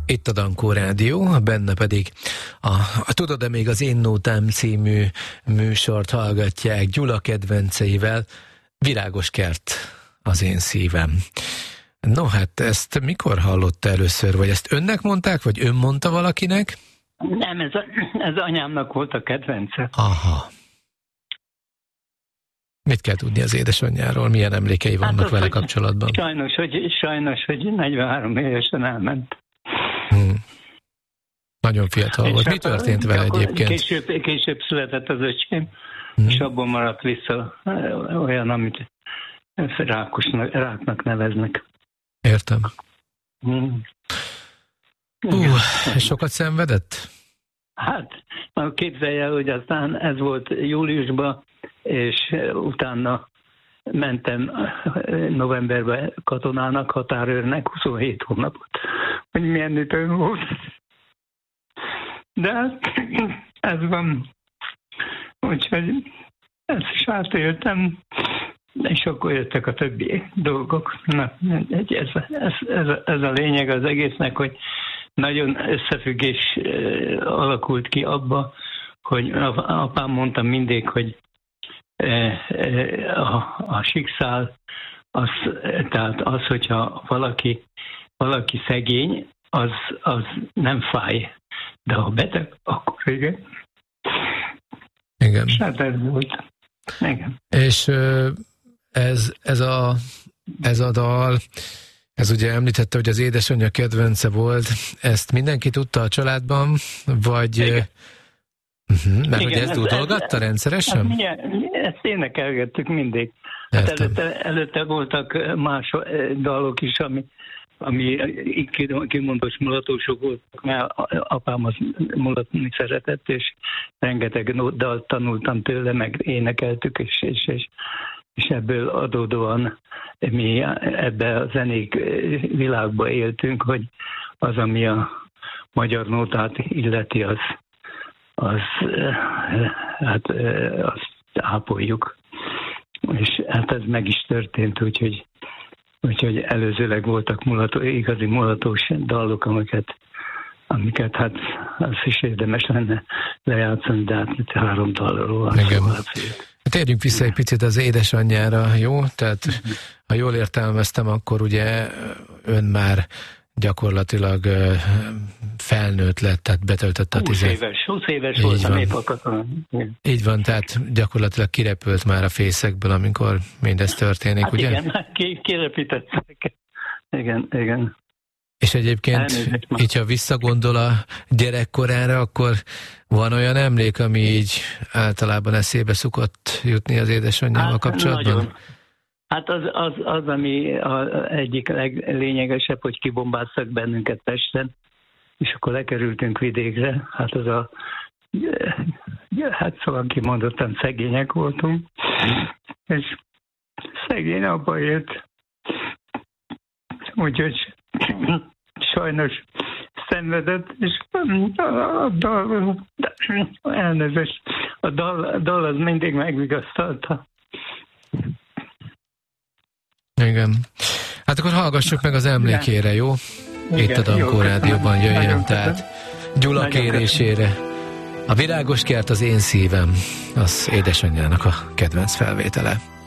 Itt a Dankó Rádió, benne pedig a Tudod-e még az Én Nótám című műsort hallgatják Gyula kedvenceivel. Virágos kert az én szívem. No hát, ezt mikor hallotta először? Vagy ezt önnek mondták, vagy ön mondta valakinek? Nem, ez anyámnak volt a kedvence. Aha. Mit kell tudni az édesanyjáról? Milyen emlékei vannak vele kapcsolatban? Sajnos, hogy 43 évesen elment. Nagyon fiatal volt. Mi történt vele egyébként? Később született az öcsém, és abból maradt vissza olyan, amit ráknak neveznek. Értem. Sokat szenvedett? Hát, képzelj el, hogy aztán ez volt júliusban, és utána mentem novemberben katonának, határőrnek 27 hónapot, hogy milyen ütőn volt. De ez van. Úgyhogy ezt is átéltem, és akkor jöttek a többi dolgok. Na, ez a lényeg az egésznek, hogy nagyon összefüggés alakult ki abba, hogy apám mondta mindig, hogy a sikszál, tehát az, hogyha valaki szegény, az nem fáj. De ha beteg, akkor igen. Igen. Hát ez volt. Igen. És ez a dal, ez ugye említette, hogy az édesanyja kedvence volt. Ezt mindenki tudta a családban, vagy... Mert igen, hogy ezt dúdolgatta rendszeresen? Ezt énekelgettük mindig. Hát előtte voltak más dalok is, ami kimondós mulatósok voltak, mert apám az mulatni szeretett, és rengeteg dalt tanultam tőle, meg énekeltük, és ebből adódóan mi ebbe a zenék világba éltünk, hogy az, ami a magyar nótát illeti, azt ápoljuk. És hát ez meg is történt, úgyhogy előzőleg voltak igazi mulatós dalok, amiket hát az is érdemes lenne lejátszani, de hát 3 dalról. Térjünk vissza egy picit az édesanyjára, jó? Tehát, ha jól értelmeztem, akkor ugye ön már gyakorlatilag felnőtt lett, tehát betöltötte a 20 éves voltam épp a katonán. Így van, tehát gyakorlatilag kirepült már a fészekből, amikor mindez történik, hát ugye? Igen, kirepítettek. Igen. És egyébként, így ha visszagondol a gyerekkorára, akkor van olyan emlék, ami így általában eszébe szokott jutni az édesanyjával kapcsolatban? Nagyon. Hát az ami egyik leglényegesebb, hogy kibombáztak bennünket Pesten, és akkor lekerültünk vidékre. Hát hát szóval kimondottan szegények voltunk, és szegény abba élt. Úgyhogy sajnos szenvedett, és a dal az mindig megvigasztalta. Igen. Hát akkor hallgassuk meg az emlékére, jó? Itt a Dankó Rádióban jöjjön, tehát Gyula kérésére. A Virágos kert az én szívem, az édesanyjának a kedvenc felvétele.